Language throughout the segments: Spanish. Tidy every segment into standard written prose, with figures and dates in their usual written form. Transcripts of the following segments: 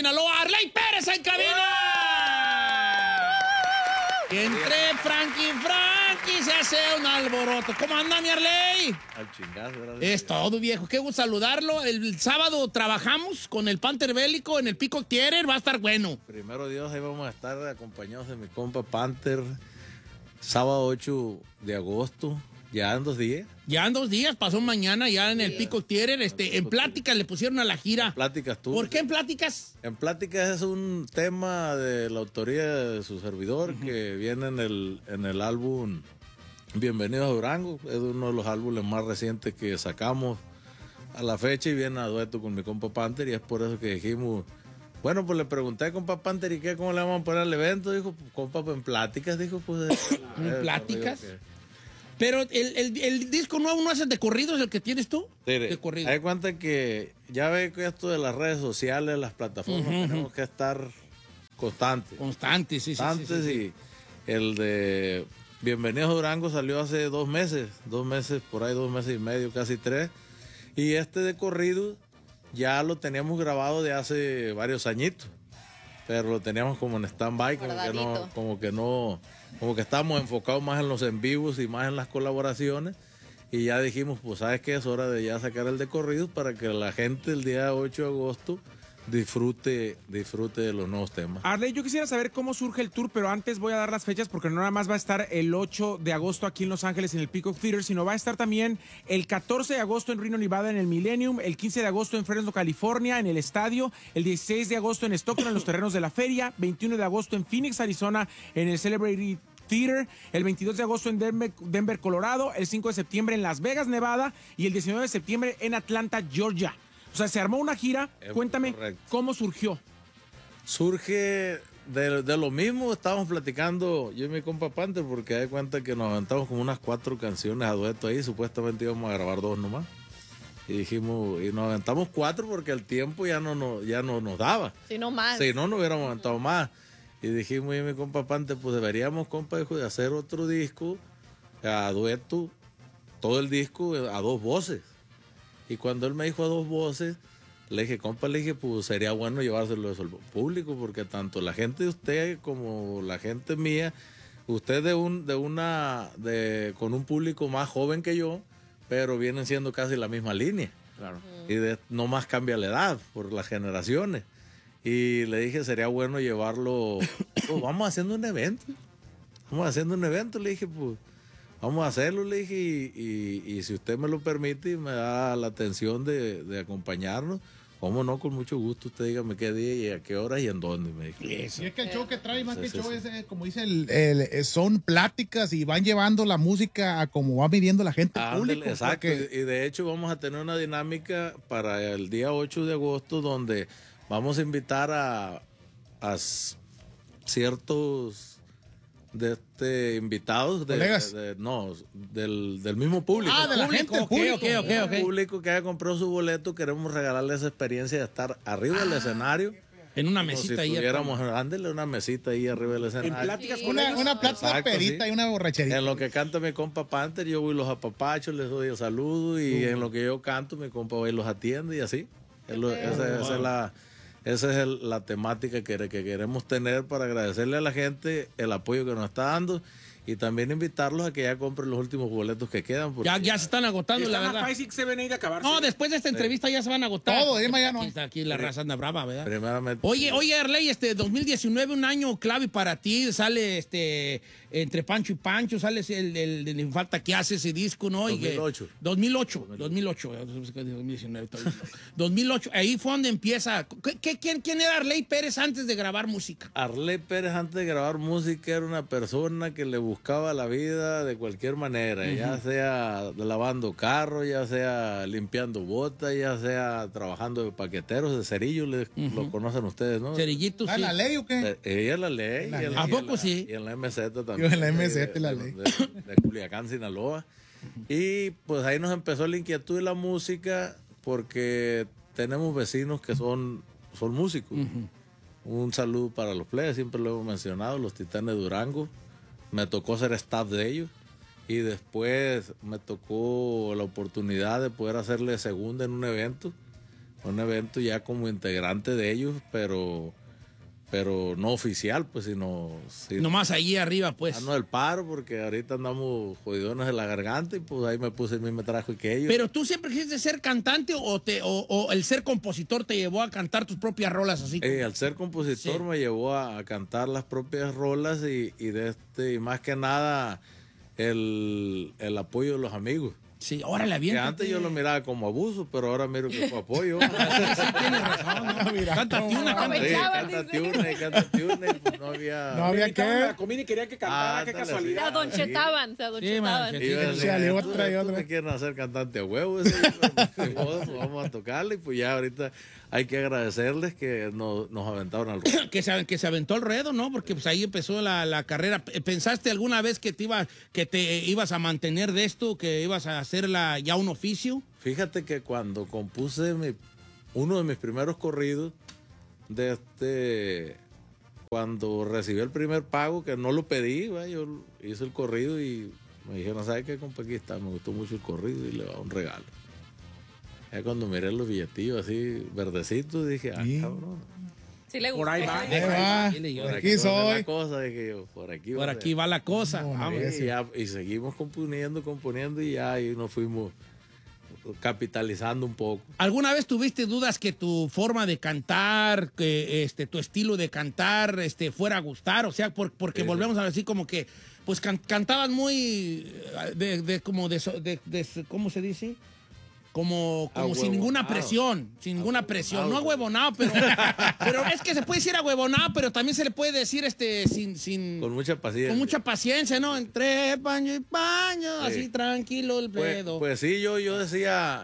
Sinaloa, Arley Pérez en cabina. Que entre Frankie se hace un alboroto. ¿Cómo anda, mi Arley? Al chingazo. Gracias. Es todo, viejo. Qué gusto saludarlo. El sábado trabajamos con el Panther Bélico en el Peacock Theater. Va a estar bueno. Primero Dios, ahí vamos a estar acompañados de mi compa Panther. Sábado 8 de agosto. Ya en 2 días. Ya en 2 días, pasó mañana ya en el Peacock Theater. En Pláticas le pusieron a la gira. Pláticas tú. ¿Por qué en Pláticas? En Pláticas es un tema de la autoría de su servidor que viene en el álbum Bienvenidos a Durango. Es uno de los álbumes más recientes que sacamos a la fecha y viene a dueto con mi compa Panther y es por eso que dijimos, bueno, pues le pregunté a compa Panther y qué, cómo le vamos a poner al evento. Dijo, compa, pues en Pláticas, dijo, pues. ¿En Pláticas? Pero el disco nuevo no es el de corridos, el que tienes tú. Sí, de corrido. hay cuenta que ya ve que esto de las redes sociales, las plataformas, tenemos que estar constantes. Constantes, sí. Y el de Bienvenidos a Durango salió hace 2 meses, por ahí 2 meses y medio, casi 3. Y este de corrido ya lo teníamos grabado de hace varios añitos. Pero lo teníamos como en stand-by, como que estábamos enfocados más en los en vivos y más en las colaboraciones. Y ya dijimos, pues sabes que es hora de ya sacar el de corridos para que la gente el día 8 de agosto disfrute de los nuevos temas. Arley, yo quisiera saber cómo surge el tour, pero antes voy a dar las fechas porque no nada más va a estar el 8 de agosto aquí en Los Ángeles en el Peacock Theater, sino va a estar también el 14 de agosto en Reno, Nevada en el Millennium, el 15 de agosto en Fresno, California en el estadio, el 16 de agosto en Stockton en los terrenos de la feria, 21 de agosto en Phoenix, Arizona en el Celebrity Theater, el 22 de agosto en Denver, Colorado, el 5 de septiembre en Las Vegas, Nevada y el 19 de septiembre en Atlanta, Georgia. O sea, se armó una gira. Cuéntame, correcto, ¿cómo surgió? Surge de lo mismo, estábamos platicando yo y mi compa Panther, porque hay cuenta que nos aventamos como unas 4 canciones a dueto ahí, supuestamente íbamos a grabar 2 nomás. Y dijimos, y nos aventamos 4 porque el tiempo ya no nos daba. Si no más. Si no, no hubiéramos aventado más. Y dijimos, yo y mi compa Panther, pues deberíamos, compa, de hacer otro disco a dueto, todo el disco a 2 voces. Y cuando él me dijo a 2 voces, le dije, compa, pues sería bueno llevárselo al público, porque tanto la gente de usted como la gente mía, usted con un público más joven que yo, pero vienen siendo casi la misma línea. Claro. Y no más cambia la edad por las generaciones. Y le dije, sería bueno llevarlo, pues vamos haciendo un evento. Le dije, pues vamos a hacerlo, le dije, y si usted me lo permite y me da la atención de acompañarnos, cómo no, con mucho gusto, usted dígame qué día y a qué hora y en dónde, me dijo. Eso. Y es que el show que trae, más que el show, es, como dice, son pláticas y van llevando la música a como va midiendo la gente, el público. Exacto, y de hecho vamos a tener una dinámica para el día 8 de agosto donde vamos a invitar a ciertos invitados del mismo público. De la gente, El público que haya comprado su boleto, queremos regalarle esa experiencia de estar arriba del escenario. En una mesita ahí. Ándele una mesita ahí arriba del escenario. En pláticas con una plata de perita, sí, y una borracherita. En lo que canta mi compa Panther, yo voy y los apapachos, les doy el saludo, y en lo que yo canto, mi compa va y los atiende y así. Esa es la temática que queremos tener para agradecerle a la gente el apoyo que nos está dando y también invitarlos a que ya compren los últimos boletos que quedan. Ya se están agotando, la verdad. Se ven ahí de acabarse. No, después de esta entrevista ya se van a agotar. Todo, ya no hay. Aquí la raza anda brava, ¿verdad? Primeramente. Oye, Arley, 2019, un año clave para ti. Sale Entre Pancho y Pancho, sale el Falta que hace ese disco, ¿no? 2008. 2008. Ahí fue donde empieza. ¿Quién era Arley Pérez antes de grabar música? Arley Pérez antes de grabar música era una persona que le buscaba la vida de cualquier manera, ya sea lavando carros, ya sea limpiando botas, ya sea trabajando de paqueteros, de cerillos, lo conocen ustedes, ¿no? Cerillitos, sí. ¿La ley o qué? Ella es la ley. ¿A poco sí? Y en la MZ también. Yo en la MZ la ley. De Culiacán, Sinaloa. Y pues ahí nos empezó la inquietud de la música porque tenemos vecinos que son músicos. Un saludo para los plebes, siempre lo hemos mencionado, los Titanes de Durango. Me tocó ser staff de ellos y después me tocó la oportunidad de poder hacerle segunda en un evento un evento ya como integrante de ellos, pero no oficial, pues, sino... Sí, nomás allí arriba, pues. No del paro, porque ahorita andamos jodidones de la garganta y pues ahí me puse el mismo trabajo que ellos. ¿Pero tú siempre quisiste ser cantante o el ser compositor te llevó a cantar tus propias rolas así? Al ser compositor me llevó a cantar las propias rolas y más que nada el apoyo de los amigos. Sí, órale, bien. Que antes yo lo miraba como abuso, pero ahora miro que fue apoyo. Sí, tienes razón. ¿No? Cántate una. Cántate una. No había que. La comida y quería que cantara, qué casualidad. Se adonchetaban. Tú me quieren hacer cantante a huevo. Vamos a tocarle y pues ya ahorita hay que agradecerles que nos aventaron al ruedo. que se aventó al ruedo, ¿no? Porque pues ahí empezó la carrera. ¿Pensaste alguna vez que te ibas a mantener de esto, que ibas a hacerla ya un oficio? Fíjate que cuando compuse uno de mis primeros corridos, cuando recibí el primer pago, que no lo pedí, yo hice el corrido y me dijeron, ¿sabes qué, compa? Aquí está, me gustó mucho el corrido y le va un regalo. Ya cuando miré los billetillos así verdecitos, dije, cabrón. Sí le gusta. Por ahí va. Por aquí soy. La cosa, dije yo, por aquí va la cosa. Y seguimos componiendo y ya ahí nos fuimos capitalizando un poco. ¿Alguna vez tuviste dudas que tu forma de cantar, que tu estilo de cantar fuera a gustar? O sea, porque volvemos a decir como que pues cantabas muy ¿cómo se dice? Como sin ninguna presión, no ahuevonado, pero es que se puede decir ahuevonado, pero también se le puede decir con mucha paciencia. Con mucha paciencia, ¿no? Entre paño y paño, sí. Así tranquilo el pedo. Pues sí, yo decía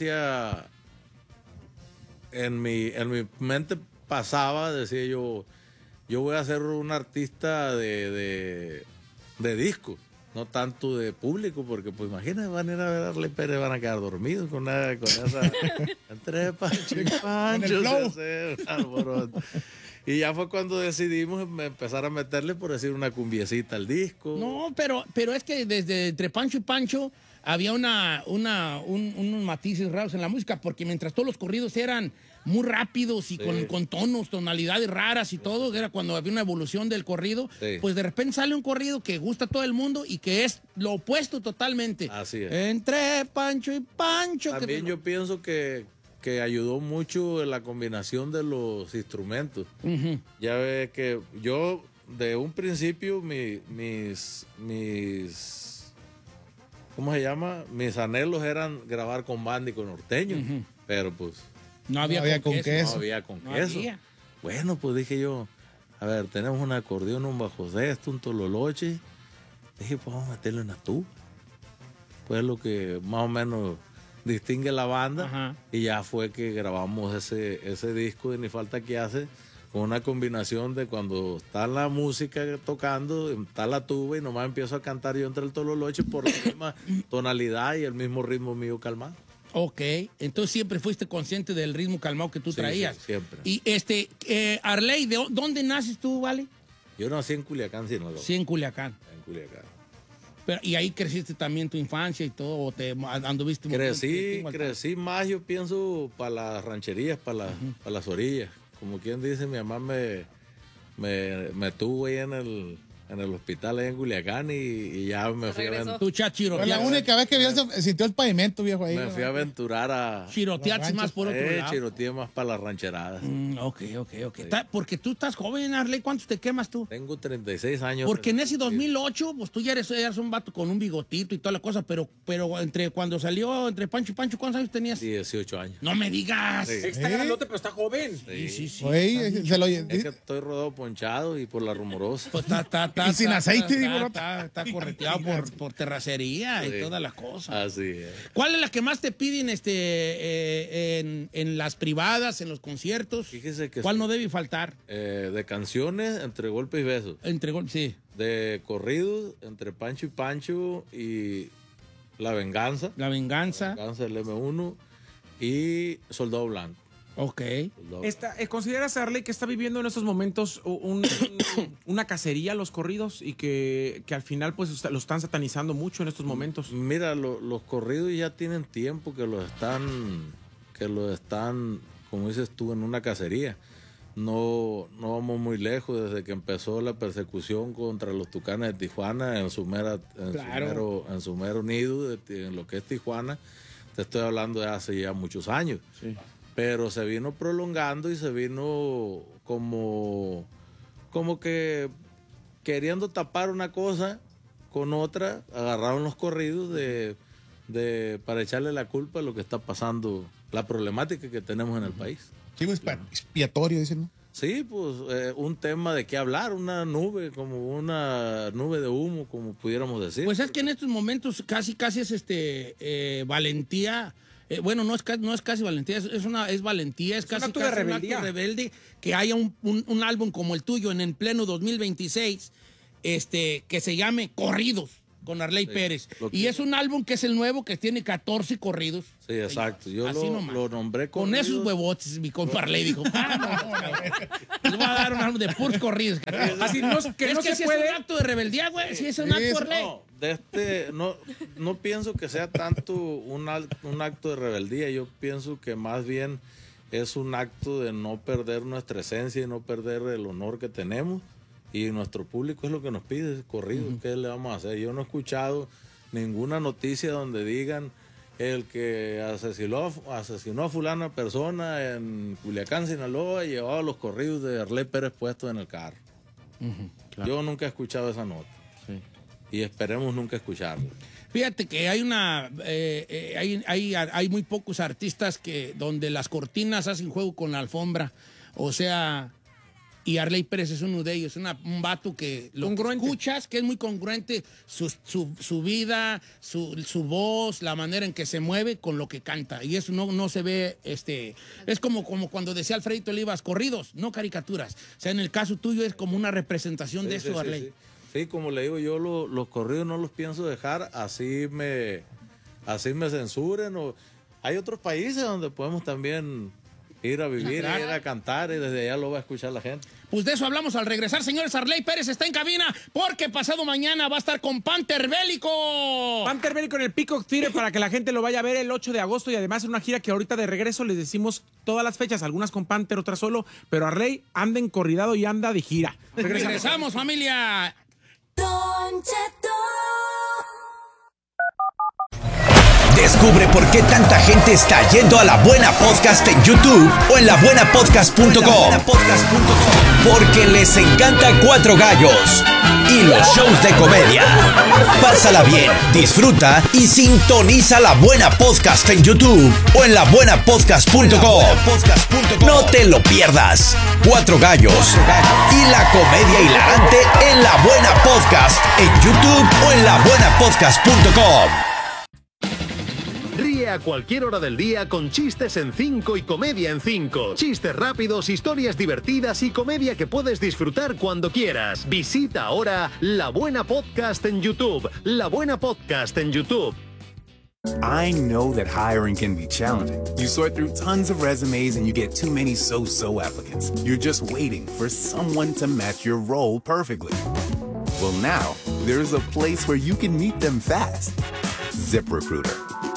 en mi mente pasaba, decía yo voy a ser un artista de disco. No tanto de público, porque pues imagínate, van a ir a ver a Arley Pérez, van a quedar dormidos con esa entre Pancho y Pancho. Y ya fue cuando decidimos empezar a meterle, por decir, una cumbiecita al disco. No, pero es que desde entre Pancho y Pancho había unos matices raros en la música, porque mientras todos los corridos eran muy rápidos y con tonalidades raras y todo, era cuando había una evolución del corrido, pues de repente sale un corrido que gusta a todo el mundo y que es lo opuesto totalmente. Así es. Entre Pancho y Pancho. También yo pienso que ayudó mucho en la combinación de los instrumentos. Uh-huh. Ya ves que yo, de un principio, mis ¿cómo se llama? Mis anhelos eran grabar con banda y con norteño, pero pues no había con queso. No había con queso. Bueno, pues dije yo, a ver, tenemos un acordeón, un bajo sexto, un tololoche. Dije, pues vamos a meterle una tuba. Pues lo que más o menos distingue la banda. Ajá. Y ya fue que grabamos ese disco de Ni Falta Que Hace, con una combinación de cuando está la música tocando, está la tuba y nomás empiezo a cantar yo entre el tololoche por la misma tonalidad y el mismo ritmo mío calmado. Ok, entonces siempre fuiste consciente del ritmo calmado que tú traías. Sí, siempre. Y Arley, ¿de dónde naces tú, Vale? Yo nací en Culiacán, Sinaloa. Sí, en Culiacán. En Culiacán. Pero, ¿y ahí creciste también tu infancia y todo? ¿O te anduviste? Crecí más, yo pienso, para las rancherías, para las orillas. Como quien dice, mi mamá me tuvo ahí en el hospital ahí en Culiacán y ya me fui a aventurar. Tu chiroteaste. La única vez que sintió el pavimento, viejo, ahí. Me fui a aventurar a... Chiroteaste más por otro lado. Chiroteé más para las rancheradas. Ok. Sí. Porque tú estás joven, Arley. ¿Cuántos te quemas tú? Tengo 36 años. Porque en ese 2008, pues tú ya eres un vato con un bigotito y toda la cosa, pero cuando salió entre Pancho y Pancho, ¿cuántos años tenías? 18 años. No me digas. Sí. Está grandote, pero está joven. Sí. Oye, es que estoy rodado ponchado y por la rumorosa. Pues y sin aceite, digo, ¿no? Está correteado por terracería y todas las cosas. Así es. ¿Cuál es la que más te piden en las privadas, en los conciertos? Fíjese que ¿cuál no debe faltar? De canciones, Entre Golpes y Besos. Sí. De corridos, Entre Pancho y Pancho y La Venganza. La Venganza del M1 y Soldado Blanco. Ok. ¿Consideras, Arley, que está viviendo en estos momentos una cacería los corridos y que al final pues lo están satanizando mucho en estos momentos? Mira, los corridos ya tienen tiempo que los están están, como dices tú, en una cacería. No vamos muy lejos desde que empezó la persecución contra los Tucanes de Tijuana en su mero nido, en lo que es Tijuana. Te estoy hablando de hace ya muchos años. Sí. Pero se vino prolongando y se vino como que queriendo tapar una cosa con otra, agarraron los corridos para echarle la culpa a lo que está pasando, la problemática que tenemos en el país. Chivo expiatorio, dicen, ¿no? Sí, pues un tema de qué hablar, una nube de humo, como pudiéramos decir. Pues es que en estos momentos casi es valentía. Bueno, no es casi valentía, es valentía, es casi un acto de rebeldía. Rebelde que haya un álbum como el tuyo en el pleno 2026, que se llame Corridos con Arley Pérez. Y es un álbum que es el nuevo, que tiene 14 corridos. Sí, exacto. Yo así lo nombré con corridos. esos huevotes, mi compa Arley dijo, les voy a dar un álbum de puros corridos. Así que no se si puede. es un acto de rebeldía, güey, si es un acto, Arley. No pienso que sea tanto un acto de rebeldía. Yo pienso que más bien es un acto de no perder nuestra esencia y no perder el honor que tenemos. Y nuestro público es lo que nos pide, corrido. ¿Qué le vamos a hacer? Yo no he escuchado ninguna noticia donde digan el que asesinó a fulana persona en Culiacán, Sinaloa, y llevaba los corridos de Arley Pérez puestos en el carro. Claro. Yo nunca he escuchado esa nota. Sí. Y esperemos nunca escucharla. Fíjate que hay hay muy pocos artistas donde las cortinas hacen juego con la alfombra. O sea, y Arley Pérez es uno de ellos, un vato que lo escuchas, que es muy congruente su vida, su voz, la manera en que se mueve con lo que canta. Y eso no se ve, es como cuando decía Alfredito Olivas, corridos, no caricaturas. O sea, en el caso tuyo es como una representación de eso, Arley. Sí, como le digo, yo los corridos no los pienso dejar, así me censuren. Hay otros países donde podemos también ir a vivir, ir a cantar, y desde allá lo va a escuchar la gente. Pues de eso hablamos al regresar, señores. Arley Pérez está en cabina porque pasado mañana va a estar con Panther Bélico. Panther Bélico en el Peacock Theater para que la gente lo vaya a ver el 8 de agosto y además en una gira que ahorita de regreso les decimos todas las fechas, algunas con Panther, otras solo, pero Arley anda encorridado y anda de gira. Regresamos, familia. Don Cheto. Descubre por qué tanta gente está yendo a La Buena Podcast en YouTube o en labuenapodcast.com. Porque les encanta Cuatro Gallos y los shows de comedia. Pásala bien, disfruta y sintoniza La Buena Podcast en YouTube o en labuenapodcast.com. No te lo pierdas. Cuatro Gallos y la comedia hilarante en La Buena Podcast en YouTube o en labuenapodcast.com. Ríe a cualquier hora del día con Chistes en 5 y Comedia en 5. Chistes rápidos, historias divertidas y comedia que puedes disfrutar cuando quieras. Visita ahora La Buena Podcast en YouTube. La Buena Podcast en YouTube. I know that hiring can be challenging. You sort through tons of resumes and you get too many so-so applicants. You're just waiting for someone to match your role perfectly. Well, now, there's a place where you can meet them fast. ZipRecruiter.